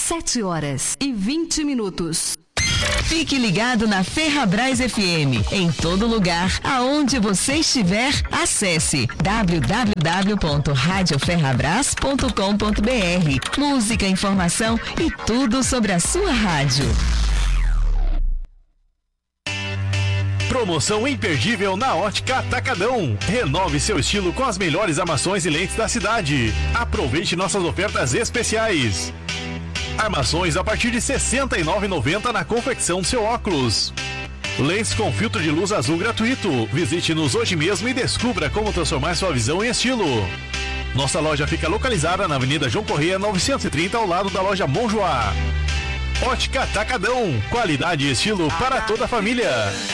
7h20. Fique ligado na Ferrabras FM. Em todo lugar, aonde você estiver, acesse www.radioferrabras.com.br. Música, informação e tudo sobre a sua rádio. Promoção imperdível na Ótica Atacadão. Renove seu estilo com as melhores armações e lentes da cidade. Aproveite nossas ofertas especiais. Armações a partir de R$ 69,90 na confecção do seu óculos. Lentes com filtro de luz azul gratuito. Visite-nos hoje mesmo e descubra como transformar sua visão em estilo. Nossa loja fica localizada na Avenida João Correia 930, ao lado da loja Monjoá. Ótica Atacadão. Qualidade e estilo para toda a família.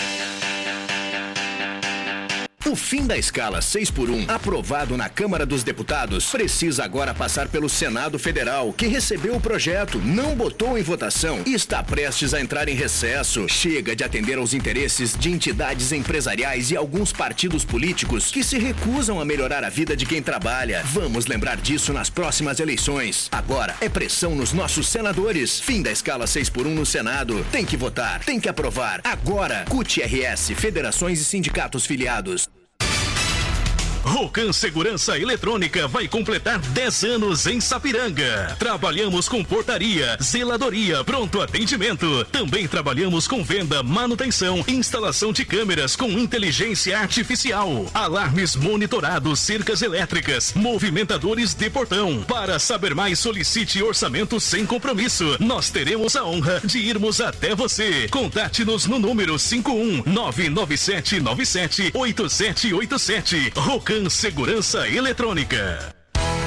O fim da escala 6x1, aprovado na Câmara dos Deputados, precisa agora passar pelo Senado Federal, que recebeu o projeto, não botou em votação e está prestes a entrar em recesso. Chega de atender aos interesses de entidades empresariais e alguns partidos políticos que se recusam a melhorar a vida de quem trabalha. Vamos lembrar disso nas próximas eleições. Agora é pressão nos nossos senadores. Fim da escala 6x1 no Senado. Tem que votar, tem que aprovar. Agora, CUT-RS, federações e sindicatos filiados. Rocan Segurança Eletrônica vai completar 10 anos em Sapiranga. Trabalhamos com portaria, zeladoria, pronto atendimento. Também trabalhamos com venda, manutenção, instalação de câmeras com inteligência artificial, alarmes monitorados, cercas elétricas, movimentadores de portão. Para saber mais, solicite orçamento sem compromisso. Nós teremos a honra de irmos até você. Contate-nos no número 51997978787. Rocan Segurança Eletrônica.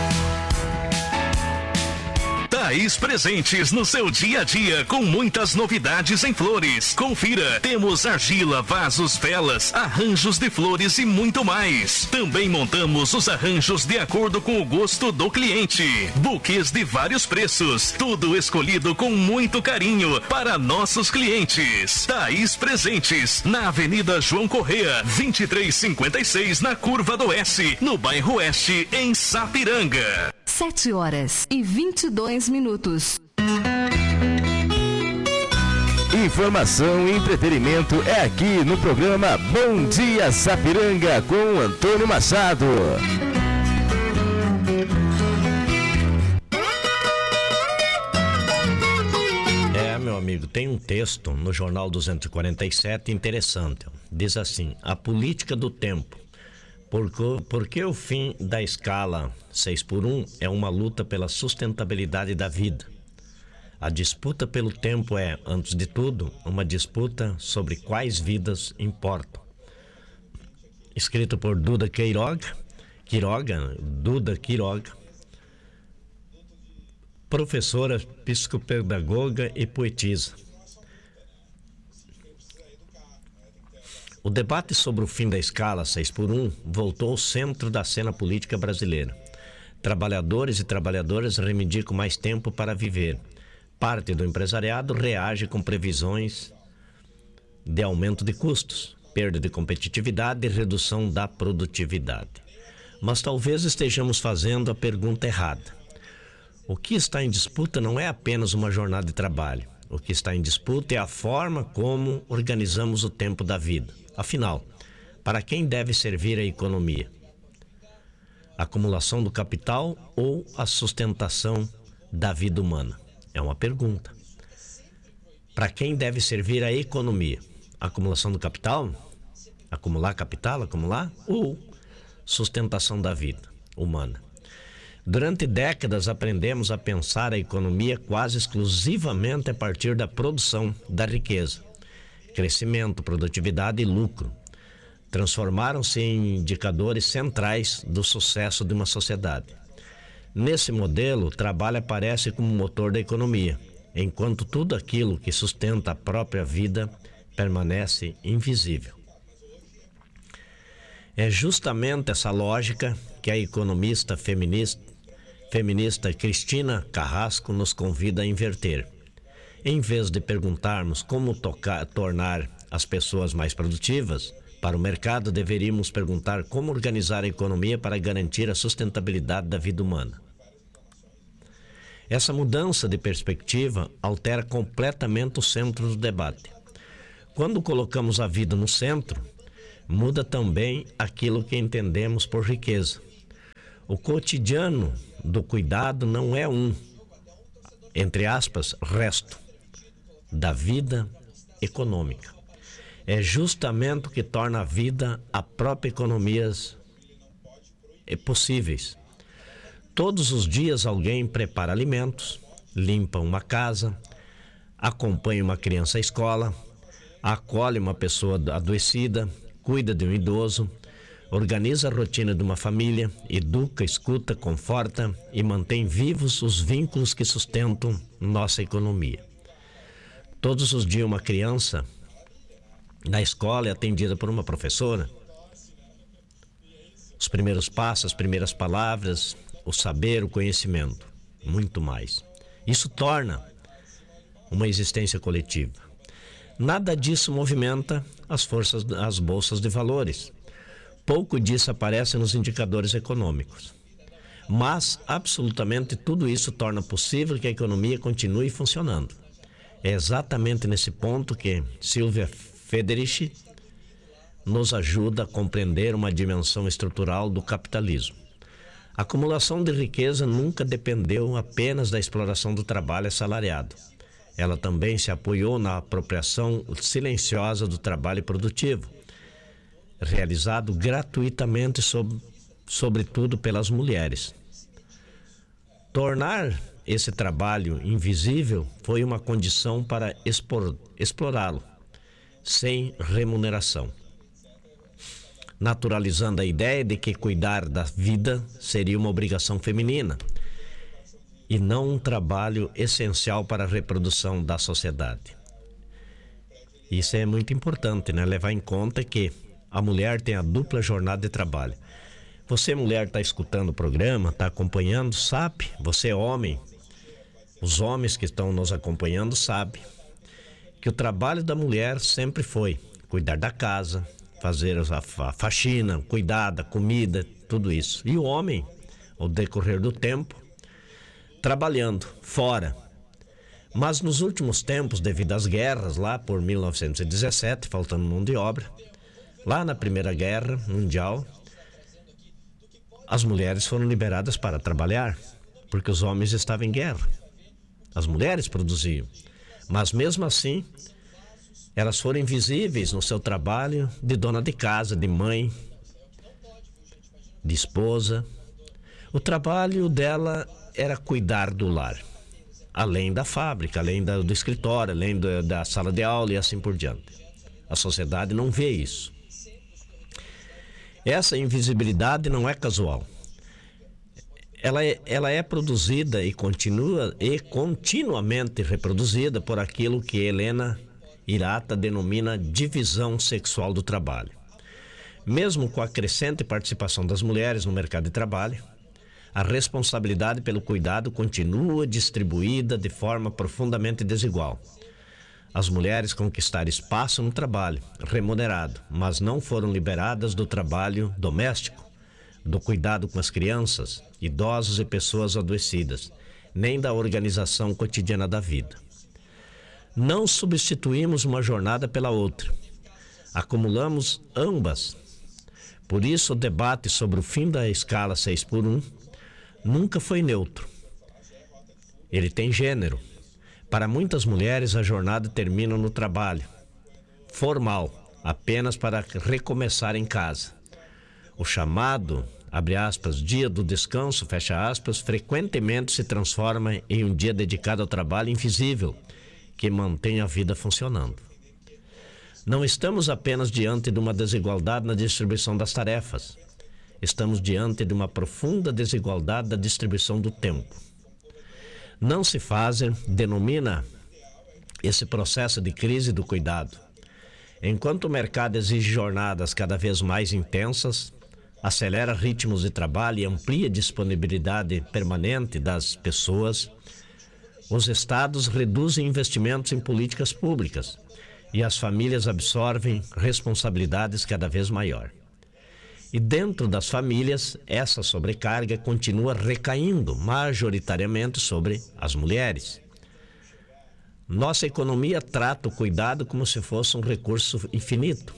Thaís Presentes no seu dia a dia com muitas novidades em flores. Confira, temos argila, vasos, velas, arranjos de flores e muito mais. Também montamos os arranjos de acordo com o gosto do cliente. Buquês de vários preços, tudo escolhido com muito carinho para nossos clientes. Thaís Presentes, na Avenida João Correia, 2356, na Curva do Oeste, no bairro Oeste, em Sapiranga. 7h22. Informação e entretenimento é aqui no programa Bom Dia Sapiranga com Antônio Machado. Meu amigo, tem um texto no Jornal 247 interessante. Diz assim: a política do tempo. Porque o fim da escala 6x1 é uma luta pela sustentabilidade da vida. A disputa pelo tempo é, antes de tudo, uma disputa sobre quais vidas importam. Escrito por Duda Quiroga, professora, psicopedagoga e poetisa. O debate sobre o fim da escala 6x1 voltou ao centro da cena política brasileira. Trabalhadores e trabalhadoras reivindicam mais tempo para viver. Parte do empresariado reage com previsões de aumento de custos, perda de competitividade e redução da produtividade. Mas talvez estejamos fazendo a pergunta errada. O que está em disputa não é apenas uma jornada de trabalho. O que está em disputa é a forma como organizamos o tempo da vida. Afinal, para quem deve servir a economia? A acumulação do capital ou a sustentação da vida humana? É uma pergunta. Para quem deve servir a economia? A acumulação do capital? Acumular capital, acumular? Ou sustentação da vida humana? Durante décadas aprendemos a pensar a economia quase exclusivamente a partir da produção da riqueza. Crescimento, produtividade e lucro transformaram-se em indicadores centrais do sucesso de uma sociedade. Nesse modelo, o trabalho aparece como motor da economia, enquanto tudo aquilo que sustenta a própria vida permanece invisível. É justamente essa lógica que a economista feminista Cristina Carrasco nos convida a inverter. Em vez de perguntarmos como tornar as pessoas mais produtivas, para o mercado deveríamos perguntar como organizar a economia para garantir a sustentabilidade da vida humana. Essa mudança de perspectiva altera completamente o centro do debate. Quando colocamos a vida no centro, muda também aquilo que entendemos por riqueza. O cotidiano do cuidado não é entre aspas, resto da vida econômica. É justamente o que torna a vida, a própria economia possíveis. Todos os dias alguém prepara alimentos, limpa uma casa, acompanha uma criança à escola, acolhe uma pessoa adoecida, cuida de um idoso, organiza a rotina de uma família, educa, escuta, conforta e mantém vivos os vínculos que sustentam nossa economia. Todos os dias uma criança na escola é atendida por uma professora. Os primeiros passos, as primeiras palavras, o saber, o conhecimento, muito mais. Isso torna uma existência coletiva. Nada disso movimenta as bolsas de valores. Pouco disso aparece nos indicadores econômicos. Mas, absolutamente tudo isso torna possível que a economia continue funcionando. É exatamente nesse ponto que Silvia Federici nos ajuda a compreender uma dimensão estrutural do capitalismo. A acumulação de riqueza nunca dependeu apenas da exploração do trabalho assalariado. Ela também se apoiou na apropriação silenciosa do trabalho produtivo, realizado gratuitamente, sobretudo pelas mulheres. Tornar esse trabalho invisível foi uma condição para explorá-lo, sem remuneração, naturalizando a ideia de que cuidar da vida seria uma obrigação feminina e não um trabalho essencial para a reprodução da sociedade. Isso é muito importante, né? Levar em conta que a mulher tem a dupla jornada de trabalho. Você, mulher, está escutando o programa, está acompanhando, sabe? Você, homem, os homens que estão nos acompanhando sabem que o trabalho da mulher sempre foi cuidar da casa, fazer a faxina, cuidar da comida, tudo isso. E o homem, ao decorrer do tempo, trabalhando fora. Mas nos últimos tempos, devido às guerras, lá por 1917, faltando mão de obra, lá na Primeira Guerra Mundial, as mulheres foram liberadas para trabalhar, porque os homens estavam em guerra. As mulheres produziam, mas mesmo assim, elas foram invisíveis no seu trabalho de dona de casa, de mãe, de esposa. O trabalho dela era cuidar do lar, além da fábrica, além do escritório, além da sala de aula e assim por diante. A sociedade não vê isso. Essa invisibilidade não é casual. Ela é produzida e continuamente reproduzida por aquilo que Helena Hirata denomina divisão sexual do trabalho. Mesmo com a crescente participação das mulheres no mercado de trabalho, a responsabilidade pelo cuidado continua distribuída de forma profundamente desigual. As mulheres conquistaram espaço no trabalho remunerado, mas não foram liberadas do trabalho doméstico, do cuidado com as crianças, idosos e pessoas adoecidas, nem da organização cotidiana da vida. Não substituímos uma jornada pela outra. Acumulamos ambas. Por isso, o debate sobre o fim da escala 6x1 nunca foi neutro. Ele tem gênero. Para muitas mulheres, a jornada termina no trabalho formal, apenas para recomeçar em casa. O chamado, abre aspas, dia do descanso, fecha aspas, frequentemente se transforma em um dia dedicado ao trabalho invisível, que mantém a vida funcionando. Não estamos apenas diante de uma desigualdade na distribuição das tarefas. Estamos diante de uma profunda desigualdade da distribuição do tempo. Não se fazer denomina esse processo de crise do cuidado. Enquanto o mercado exige jornadas cada vez mais intensas, acelera ritmos de trabalho e amplia a disponibilidade permanente das pessoas, os estados reduzem investimentos em políticas públicas e as famílias absorvem responsabilidades cada vez maior. E dentro das famílias, essa sobrecarga continua recaindo majoritariamente sobre as mulheres. Nossa economia trata o cuidado como se fosse um recurso infinito.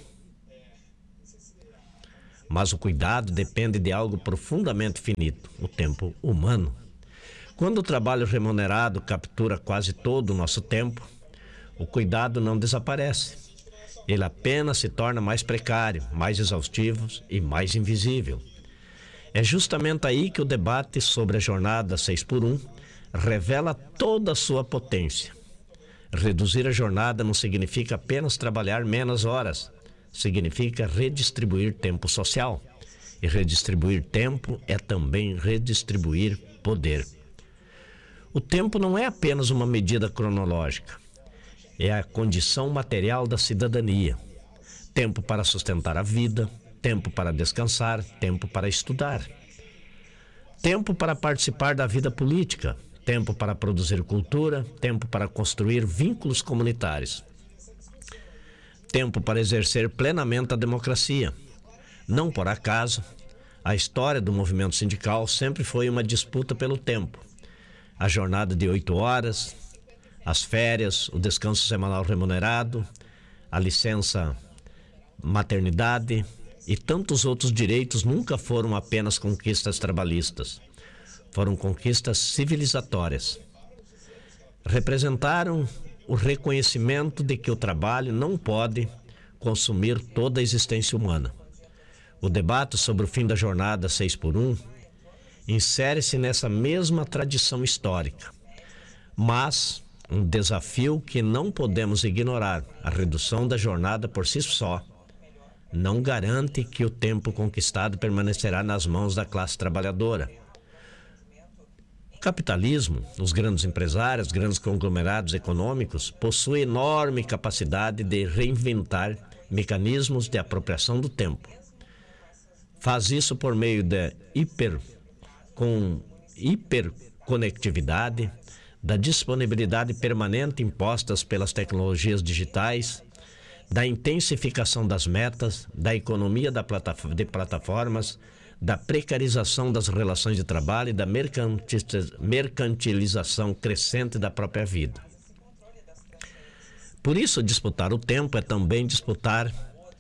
Mas o cuidado depende de algo profundamente finito, o tempo humano. Quando o trabalho remunerado captura quase todo o nosso tempo, o cuidado não desaparece. Ele apenas se torna mais precário, mais exaustivo e mais invisível. É justamente aí que o debate sobre a jornada 6x1 revela toda a sua potência. Reduzir a jornada não significa apenas trabalhar menos horas, significa redistribuir tempo social. E redistribuir tempo é também redistribuir poder. O tempo não é apenas uma medida cronológica. É a condição material da cidadania. Tempo para sustentar a vida, tempo para descansar, tempo para estudar. Tempo para participar da vida política, tempo para produzir cultura, tempo para construir vínculos comunitários. Tempo para exercer plenamente a democracia. Não por acaso, a história do movimento sindical sempre foi uma disputa pelo tempo. A jornada de 8 horas... as férias, o descanso semanal remunerado, a licença maternidade e tantos outros direitos nunca foram apenas conquistas trabalhistas. Foram conquistas civilizatórias. Representaram o reconhecimento de que o trabalho não pode consumir toda a existência humana. O debate sobre o fim da jornada 6x1 insere-se nessa mesma tradição histórica, mas um desafio que não podemos ignorar. A redução da jornada por si só não garante que o tempo conquistado permanecerá nas mãos da classe trabalhadora. O capitalismo, os grandes empresários, os grandes conglomerados econômicos possuem enorme capacidade de reinventar mecanismos de apropriação do tempo. Faz isso por meio da hiperconectividade, da disponibilidade permanente impostas pelas tecnologias digitais, da intensificação das metas, da economia de plataformas, da precarização das relações de trabalho e da mercantilização crescente da própria vida. Por isso, disputar o tempo é também disputar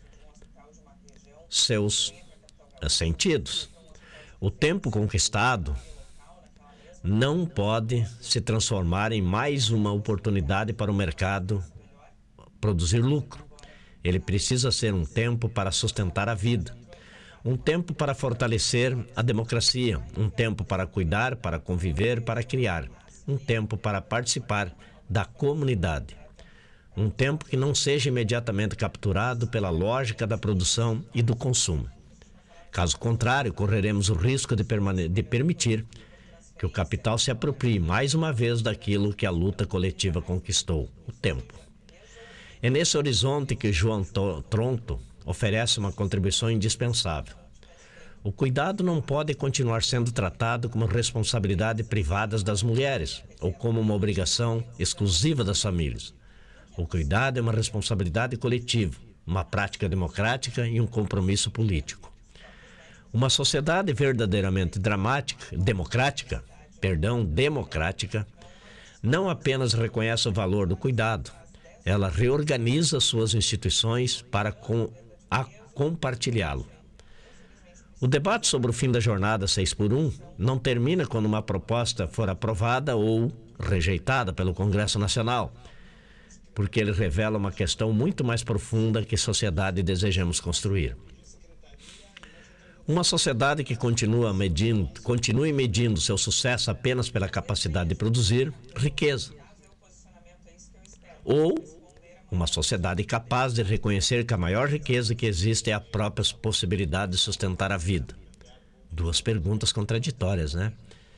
seus sentidos. O tempo conquistado não pode se transformar em mais uma oportunidade para o mercado produzir lucro. Ele precisa ser um tempo para sustentar a vida, um tempo para fortalecer a democracia, um tempo para cuidar, para conviver, para criar, um tempo para participar da comunidade, um tempo que não seja imediatamente capturado pela lógica da produção e do consumo. Caso contrário, correremos o risco de permitir que o capital se aproprie mais uma vez daquilo que a luta coletiva conquistou, o tempo. É nesse horizonte que João Tronto oferece uma contribuição indispensável. O cuidado não pode continuar sendo tratado como responsabilidade privada das mulheres ou como uma obrigação exclusiva das famílias. O cuidado é uma responsabilidade coletiva, uma prática democrática e um compromisso político. Uma sociedade verdadeiramente democrática, não apenas reconhece o valor do cuidado, ela reorganiza suas instituições para compartilhá-lo. O debate sobre o fim da jornada 6x1 não termina quando uma proposta for aprovada ou rejeitada pelo Congresso Nacional, porque ele revela uma questão muito mais profunda que sociedade desejamos construir. Uma sociedade que continue medindo seu sucesso apenas pela capacidade de produzir riqueza. Ou uma sociedade capaz de reconhecer que a maior riqueza que existe é a própria possibilidade de sustentar a vida. Duas perguntas contraditórias, né?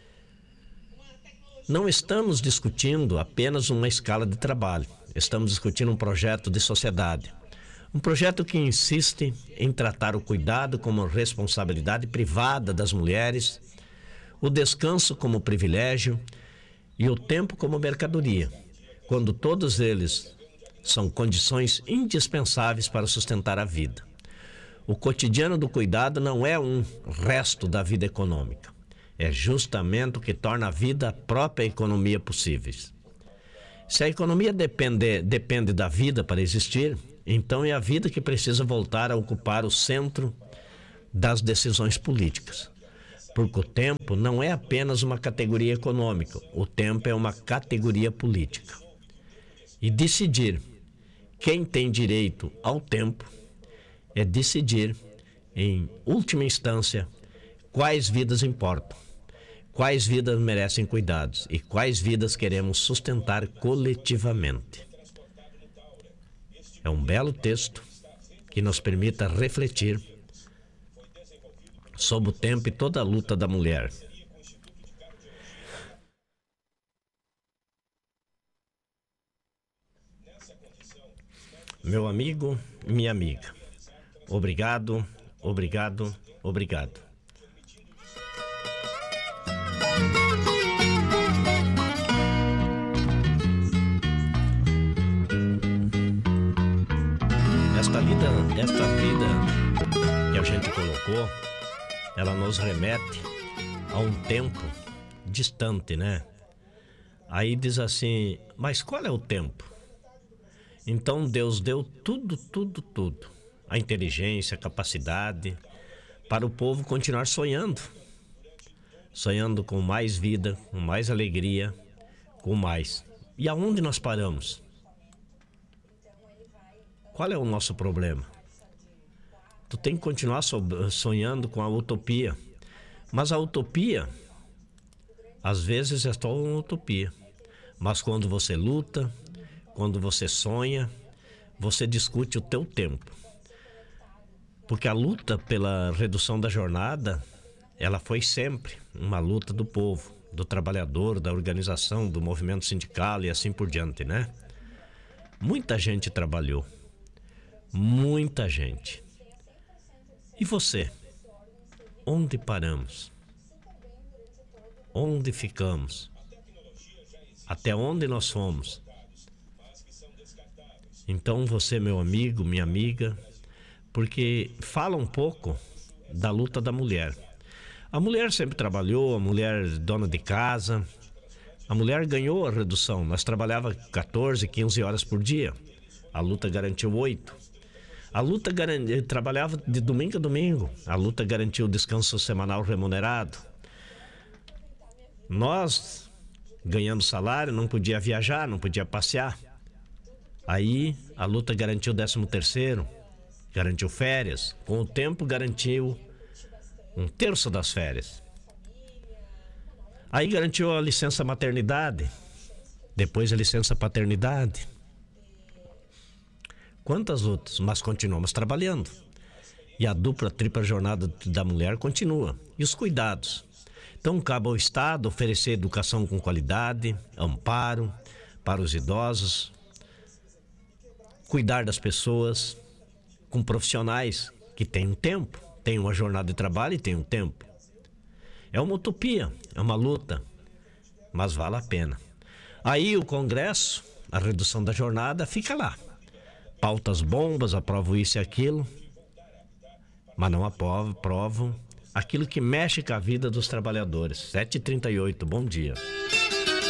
Não estamos discutindo apenas uma escala de trabalho. Estamos discutindo um projeto de sociedade. Um projeto que insiste em tratar o cuidado como responsabilidade privada das mulheres, o descanso como privilégio e o tempo como mercadoria, quando todos eles são condições indispensáveis para sustentar a vida. O cotidiano do cuidado não é um resto da vida econômica. É justamente o que torna a vida a própria economia possíveis. Se a economia depende da vida para existir, então é a vida que precisa voltar a ocupar o centro das decisões políticas. Porque o tempo não é apenas uma categoria econômica, o tempo é uma categoria política. E decidir quem tem direito ao tempo é decidir, em última instância, quais vidas importam, quais vidas merecem cuidados e quais vidas queremos sustentar coletivamente. É um belo texto que nos permita refletir sobre o tempo e toda a luta da mulher. Meu amigo, minha amiga, obrigado, obrigado, obrigado. Esta vida que a gente colocou, ela nos remete a um tempo distante, né? Aí diz assim, mas qual é o tempo? Então Deus deu tudo. A inteligência, a capacidade para o povo continuar sonhando. Sonhando com mais vida, com mais alegria, com mais. E aonde nós paramos? Qual é o nosso problema? Tu tem que continuar sonhando com a utopia. Mas a utopia, às vezes é só uma utopia. Mas quando você luta, quando você sonha, você discute o teu tempo. Porque a luta pela redução da jornada, ela foi sempre uma luta do povo, do trabalhador, da organização, do movimento sindical e assim por diante, né? Muita gente trabalhou. Muita gente. E você? Onde paramos? Onde ficamos? Até onde nós fomos? Então você, meu amigo, minha amiga, porque fala um pouco da luta da mulher. A mulher sempre trabalhou, a mulher dona de casa. A mulher ganhou a redução. Nós trabalhava 14, 15 horas por dia. A luta garantiu 8. A luta trabalhava de domingo a domingo. A luta garantiu o descanso semanal remunerado. Nós, ganhando salário, não podia viajar, não podia passear. Aí a luta garantiu 13º, garantiu férias. Com o tempo garantiu 1/3 das férias. Aí garantiu a licença maternidade, depois a licença paternidade. Quantas lutas, mas continuamos trabalhando. E a tripla jornada da mulher continua. E os cuidados? Então cabe ao Estado oferecer educação com qualidade, amparo para os idosos, cuidar das pessoas com profissionais que têm um tempo, têm uma jornada de trabalho e têm um tempo. É uma utopia, é uma luta, mas vale a pena. Aí o Congresso, a redução da jornada, fica lá. Pautas bombas, aprovam isso e aquilo, mas não aprovam aquilo que mexe com a vida dos trabalhadores. 7h38, bom dia.